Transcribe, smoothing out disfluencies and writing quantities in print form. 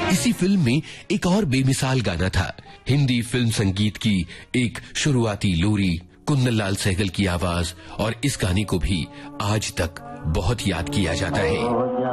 इसी फिल्म में एक और बेमिसाल गाना था। हिंदी फिल्म संगीत की एक शुरुआती लोरी, कुंदनलाल सहगल की आवाज, और इस गाने को भी आज तक बहुत याद किया जाता है।